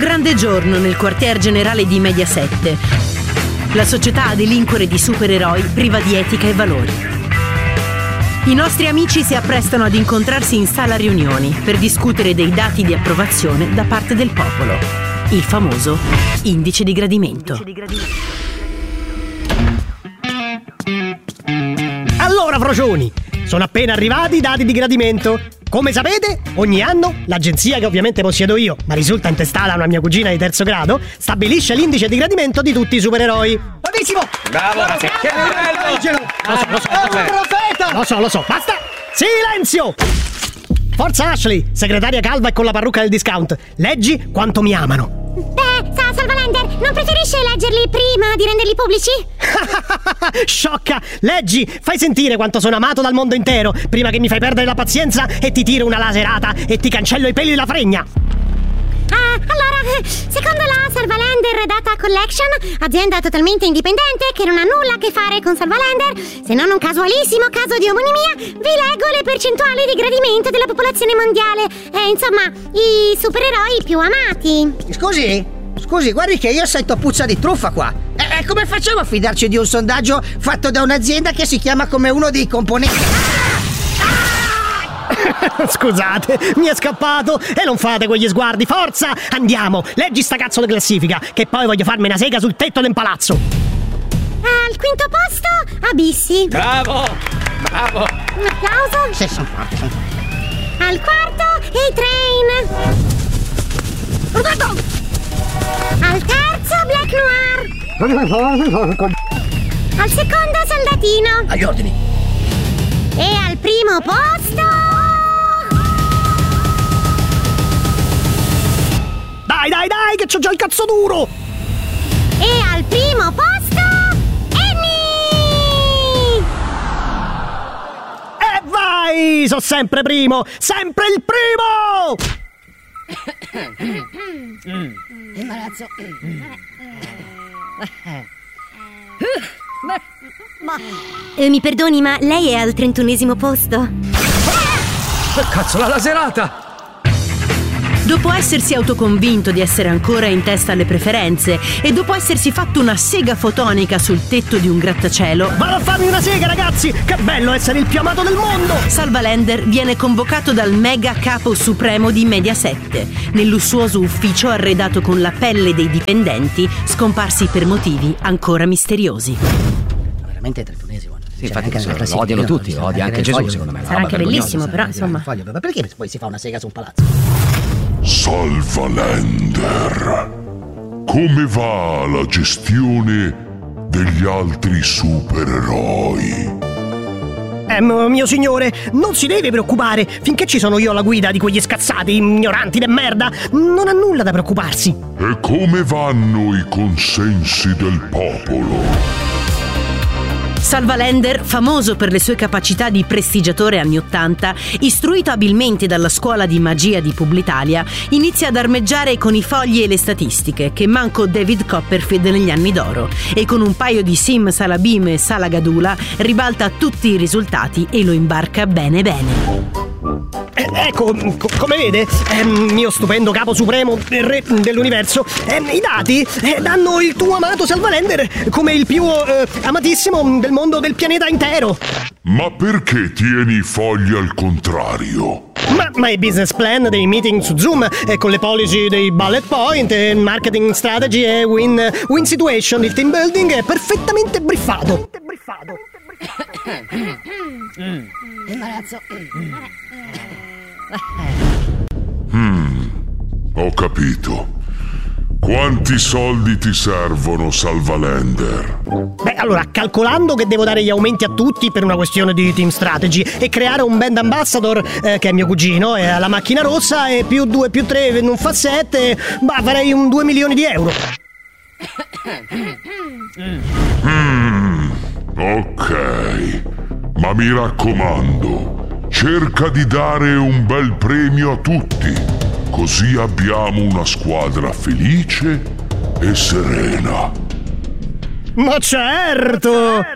grande giorno nel quartier generale di Mediaset. La società a delinquere di supereroi priva di etica e valori. I nostri amici si apprestano ad incontrarsi in sala riunioni per discutere dei dati di approvazione da parte del popolo. Il famoso indice di gradimento. Allora, frocioni, sono appena arrivati i dati di gradimento. Come sapete, ogni anno l'agenzia, che ovviamente possiedo io, ma risulta intestata a una mia cugina di terzo grado, stabilisce l'indice di gradimento di tutti i supereroi. Bravissimo! Bravo! Che bello! Lo so, basta! Silenzio! Forza Ashley, segretaria calva e con la parrucca del discount, leggi quanto mi amano. Salvalender, non preferisce leggerli prima di renderli pubblici? Sciocca! Leggi! Fai sentire quanto sono amato dal mondo intero prima che mi fai perdere la pazienza e ti tiro una laserata e ti cancello i peli della fregna! Allora, secondo la Salvalender Data Collection, azienda totalmente indipendente che non ha nulla a che fare con Salvalender, se non un casualissimo caso di omonimia, vi leggo le percentuali di gradimento della popolazione mondiale. Insomma, i supereroi più amati. Scusi, guardi che io sento puzza di truffa qua. Come facciamo a fidarci di un sondaggio fatto da un'azienda che si chiama come uno dei componenti? Scusate, mi è scappato e non fate quegli sguardi. Forza, andiamo, leggi sta cazzo di classifica, che poi voglio farmi una sega sul tetto del palazzo. Al quinto posto, Abissi. Bravo! Un applauso. Sì, sono forte. Al quarto, A-Train. Roberto! Al terzo, Black Noir. Al secondo, Soldatino. Agli ordini. E al primo posto... Dai, che c'ho già il cazzo duro! E al primo posto... Amy! E vai! So sempre primo! Sempre il primo! Imbarazzo. Mi perdoni, ma lei è al 31esimo posto? Cazzo, la laserata! Dopo essersi autoconvinto di essere ancora in testa alle preferenze e dopo essersi fatto una sega fotonica sul tetto di un grattacielo, Vado a farmi una sega, ragazzi! Che bello essere il più amato del mondo! Salvalender viene convocato dal mega capo supremo di Mediaset nel lussuoso ufficio arredato con la pelle dei dipendenti scomparsi per motivi ancora misteriosi. Veramente 31esimo. Sì, infatti lo odiano tutti, lo odia anche Gesù, secondo me. Sarà anche bellissimo, però insomma. Ma perché poi si fa una sega su un palazzo? Salvalender, come va la gestione degli altri supereroi? Mio signore, non si deve preoccupare. Finché ci sono io alla guida di quegli scazzati ignoranti de merda, non ha nulla da preoccuparsi. E come vanno i consensi del popolo? Salvalender, famoso per le sue capacità di prestigiatore anni '80, istruito abilmente dalla scuola di magia di Publitalia, inizia ad armeggiare con i fogli e le statistiche che manco David Copperfield negli anni d'oro e con un paio di Sim Salabim e Salagadula ribalta tutti i risultati e lo imbarca bene. Ecco, come vede, mio stupendo capo supremo, il re dell'universo, i dati danno il tuo amato Salvalender come il più amatissimo del mondo del pianeta intero. Ma perché tieni i fogli al contrario? Ma i business plan dei meeting su Zoom, con le policy dei bullet point, marketing strategy e win situation, il team building è perfettamente briffato. Imbarazzo. Ho capito. Quanti soldi ti servono, Salvalender? Beh, allora, calcolando che devo dare gli aumenti a tutti per una questione di team strategy e creare un brand ambassador, che è mio cugino, e la macchina rossa, e più 2 più 3 non fa 7, farei un 2 milioni di euro. Ok, ma mi raccomando, cerca di dare un bel premio a tutti, così abbiamo una squadra felice e serena. Ma certo!